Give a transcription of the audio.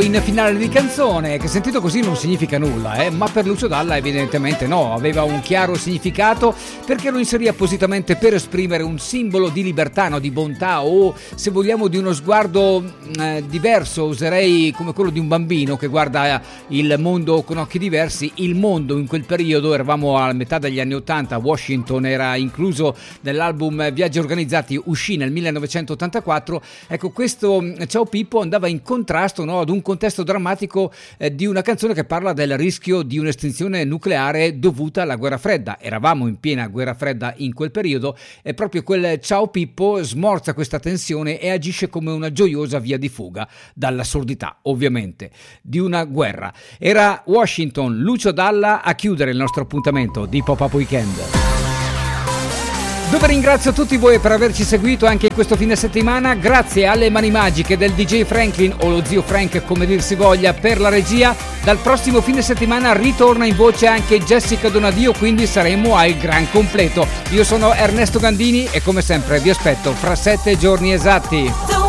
in finale di canzone, che sentito così non significa nulla, ma per Lucio Dalla evidentemente no, aveva un chiaro significato, perché lo inserì appositamente per esprimere un simbolo di libertà, no, di bontà, o se vogliamo di uno sguardo diverso, userei come quello di un bambino che guarda il mondo con occhi diversi. Il mondo in quel periodo, eravamo a metà degli anni 80, Washington era incluso nell'album Viaggi Organizzati, uscì nel 1984. Ecco, questo Ciao Pippo andava in contrasto, no, ad un contesto drammatico di una canzone che parla del rischio di un'estinzione nucleare dovuta alla guerra fredda. Eravamo in piena guerra fredda in quel periodo e proprio quel Ciao Pippo smorza questa tensione e agisce come una gioiosa via di fuga dall'assurdità, ovviamente, di una guerra. Era Washington, Lucio Dalla, a chiudere il nostro appuntamento di Pop-Up Weekend, dove ringrazio tutti voi per averci seguito anche in questo fine settimana. Grazie alle mani magiche del DJ Franklin, o lo zio Frank come dir si voglia, per la regia. Dal prossimo fine settimana ritorna in voce anche Jessica Donadio, quindi saremo al gran completo. Io sono Ernesto Gandini e come sempre vi aspetto fra 7 giorni esatti.